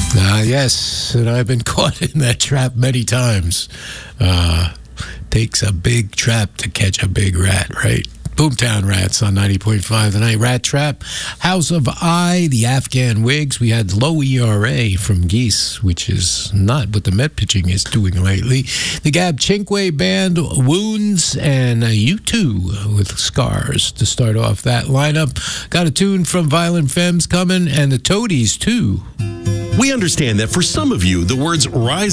Yes, and I've been caught in that trap many times. Takes a big trap to catch a big rat, right? Boomtown Rats on 90.5 The Night. Rat Trap. House of I, the Afghan Wigs. We had low ERA from Geese, which is not what the Met pitching is doing lately. The Gab Chinque Band, Wounds, and U2 with Scars to start off that lineup. Got a tune from Violent Femmes coming, and the Toadies, too. We understand that for some of you, the words rise